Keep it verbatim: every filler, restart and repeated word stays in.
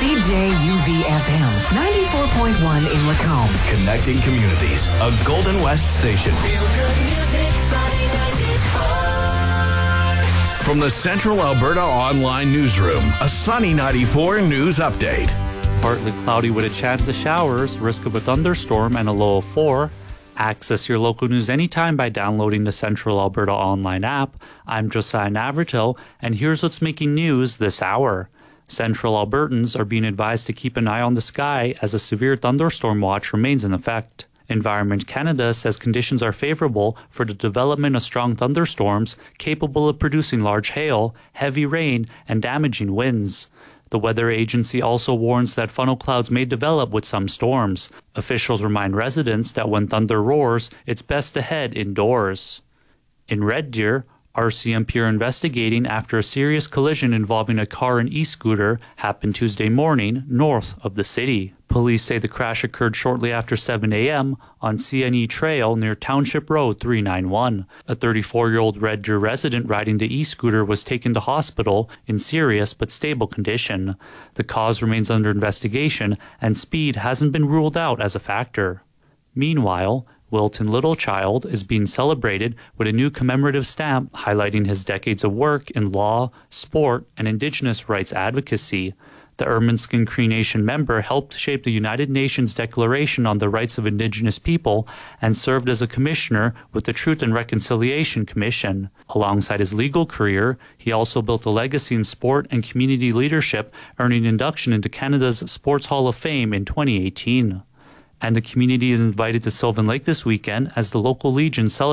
C J U V F M, ninety-four point one in Lacombe. Connecting communities, a Golden West station. Feel good music, Sunny ninety-four. From the Central Alberta Online Newsroom, a Sunny ninety-four news update. Partly cloudy with a chance of showers, risk of a thunderstorm, and a low of four. Access your local news anytime by downloading the Central Alberta Online app. I'm Josiah Navratil, and here's what's making news this hour. Central Albertans are being advised to keep an eye on the sky as a severe thunderstorm watch remains in effect. Environment Canada says conditions are favorable for the development of strong thunderstorms capable of producing large hail, heavy rain, and damaging winds. The weather agency also warns that funnel clouds may develop with some storms. Officials remind residents that when thunder roars, it's best to head indoors. In Red Deer, R C M P are investigating after a serious collision involving a car and e-scooter happened Tuesday morning north of the city. Police say the crash occurred shortly after seven a.m. on C N E Trail near Township Road three ninety-one. A thirty-four-year-old Red Deer resident riding the e-scooter was taken to hospital in serious but stable condition. The cause remains under investigation, and speed hasn't been ruled out as a factor. Meanwhile, Wilton Littlechild is being celebrated with a new commemorative stamp highlighting his decades of work in law, sport, and Indigenous rights advocacy. The Ermineskin Cree Nation member helped shape the United Nations Declaration on the Rights of Indigenous People and served as a commissioner with the Truth and Reconciliation Commission. Alongside his legal career, he also built a legacy in sport and community leadership, earning induction into Canada's Sports Hall of Fame in twenty eighteen. And the community is invited to Sylvan Lake this weekend as the local Legion celebrates